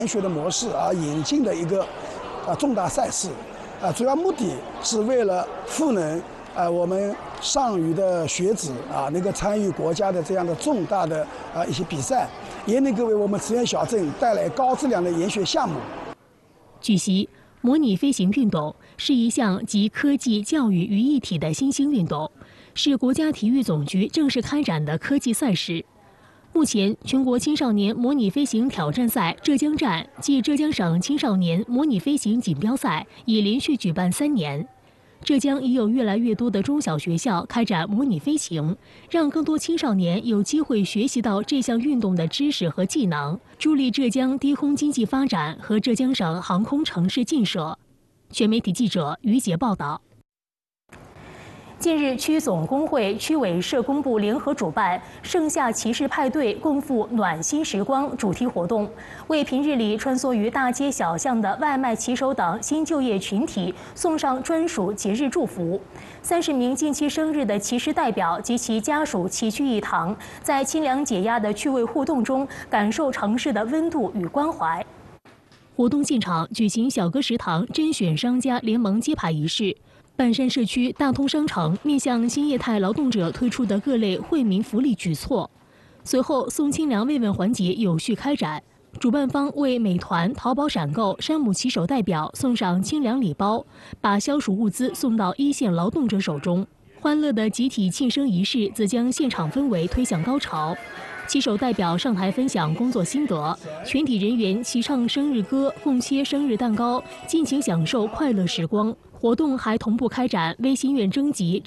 研学的模式引进的一个重大赛事，主要目的是为了赋能我们上虞的学子能够参与国家的这样的重大的一些比赛，也能够为我们慈源小镇带来高质量的研学项目。 据悉，模拟飞行运动是一项集科技、教育于一体的新兴运动，是国家体育总局正式开展的科技赛事。目前，全国青少年模拟飞行挑战赛浙江站暨浙江省青少年模拟飞行锦标赛已连续举办3年。浙江已有越来越多的中小学校开展模拟飞行，让更多青少年有机会学习到这项运动的知识和技能，助力浙江低空经济发展和浙江省航空城市建设。全媒体记者于杰报道。近日，区总工会、区委社工部联合主办“盛夏骑士派对，共赴暖心时光”主题活动，为平日里穿梭于大街小巷的外卖骑手等新就业群体送上专属节日祝福。30名近期生日的骑师代表及其家属齐聚一堂，在清凉解压的趣味互动中，感受城市的温度与关怀。活动现场举行小哥食堂甄选商家联盟揭牌仪式。半山社区大通商城面向新业态劳动者推出的各类惠民福利举措。随后，送清凉慰问环节有序开展。主办方为美团、淘宝闪购、山姆骑手代表送上清凉礼包，把消暑物资送到一线劳动者手中。欢乐的集体庆生仪式则将现场氛围推向高潮。骑手代表上台分享工作心得，全体人员齐唱生日歌，共切生日蛋糕，尽情享受快乐时光。活动还同步开展微心愿征集